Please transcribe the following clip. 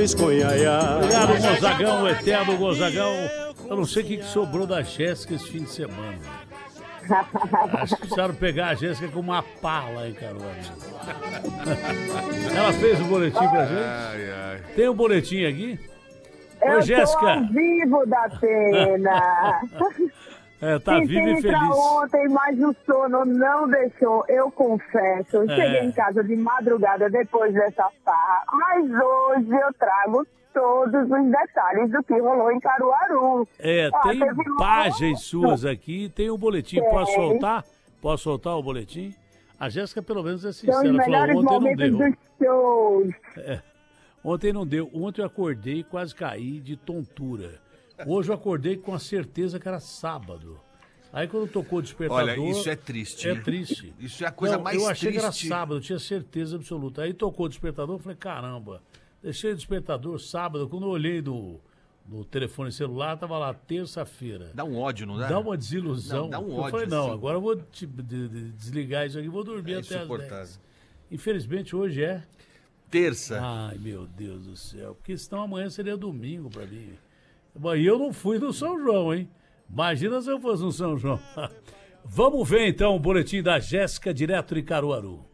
luz com iaiá. Obrigado, Gonzagão, o eterno Gonzagão. Eu não sei o que sobrou da Jéssica esse fim de semana. Acho que precisaram pegar a Jéssica com uma pá lá em Caruaru. Ela fez o boletim pra gente? Tem um boletim aqui? Eu Ô, Jéssica. tô ao vivo da pena. Tá viva e feliz. Ontem, mas o sono não deixou, eu confesso. Eu cheguei em casa de madrugada depois dessa farra, mas hoje eu trago todos os detalhes do que rolou em Caruaru. Tem imagens suas aqui, tem um boletim. Posso soltar? Posso soltar o boletim? A Jéssica, pelo menos, é sincera. São os melhores momentos dos shows. Ontem não deu. Ontem eu acordei e quase caí de tontura. Hoje eu acordei com a certeza que era sábado. Aí quando tocou o despertador... Olha, isso é triste. É triste. Isso é a coisa mais triste. Eu achei que era sábado, eu tinha certeza absoluta. Aí tocou o despertador, eu falei, caramba, deixei o despertador sábado. Quando eu olhei no telefone celular, tava lá, terça-feira. Dá um ódio, não dá? Dá uma desilusão. Não, dá um ódio. Eu falei, não, assim. agora eu vou desligar isso aqui, vou dormir até as 10. Infelizmente hoje é... Terça. Ai, meu Deus do céu. Porque senão amanhã seria domingo pra mim. E eu não fui no São João, hein? Imagina se eu fosse no São João. Vamos ver então o boletim da Jéssica, direto de Caruaru.